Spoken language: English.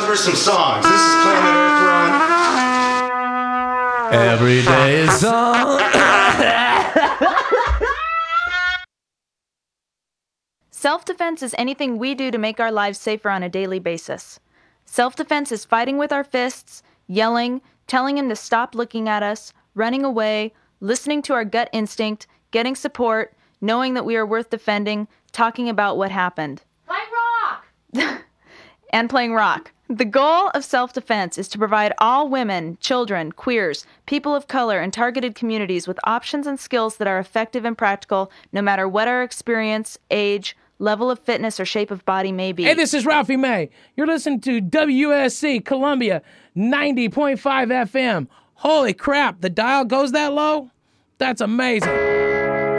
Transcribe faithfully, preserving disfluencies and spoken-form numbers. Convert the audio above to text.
cover some songs. This is Planet Earth Run. Every day is song. Self-defense is anything we do to make our lives safer on a daily basis. Self-defense is fighting with our fists, yelling, telling him to stop looking at us, running away, listening to our gut instinct, getting support, knowing that we are worth defending, talking about what happened. Like rock! And playing rock. The goal of self-defense is to provide all women, children, queers, people of color, and targeted communities with options and skills that are effective and practical, no matter what our experience, age, level of fitness, or shape of body may be. Hey, this is Ralphie May. You're listening to W S C Columbia ninety point five F M. Holy crap, the dial goes that low? That's amazing.